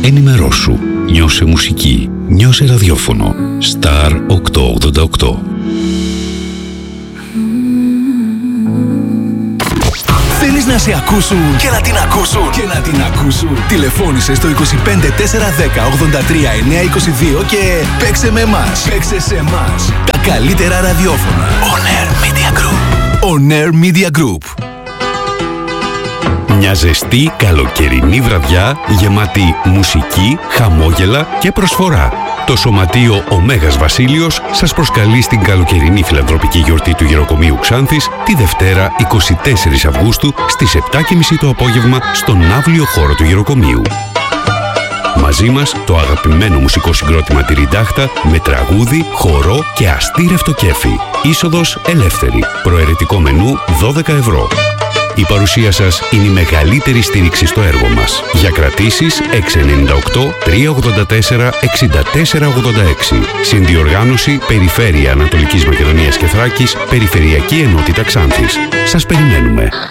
Ενημερώσου. Νιώσε μουσική. Νιώσε ραδιόφωνο. Star 888. Θέλεις να σε ακούσουν και να την ακούσουν και να την ακούσουν? Τηλεφώνησε στο 25 410 83 922 και παίξε με εμάς. Παίξε σε εμάς. Τα καλύτερα ραδιόφωνα. On Air Media Group. On Air Media Group. Μια ζεστή καλοκαιρινή βραδιά γεμάτη μουσική, χαμόγελα και προσφορά. Το Σωματείο Ο Μέγας Βασίλειος σας προσκαλεί στην καλοκαιρινή φιλανθρωπική γιορτή του Γεροκομείου Ξάνθης τη Δευτέρα 24 Αυγούστου στις 7.30 το απόγευμα στον αύλιο χώρο του Γεροκομείου. Μαζί μας το αγαπημένο μουσικό συγκρότημα τη Ριντάχτα με τραγούδι, χορό και αστήρευτο κέφι. Είσοδος ελεύθερη. Προαιρετικό μενού 12 ευρώ. Η παρουσία σας είναι η μεγαλύτερη στήριξη στο έργο μας. Για κρατήσεις 698 384 6486. Συνδιοργάνωση Περιφέρεια Ανατολικής Μακεδονίας και Θράκης, Περιφερειακή Ενότητα Ξάνθης. Σας περιμένουμε.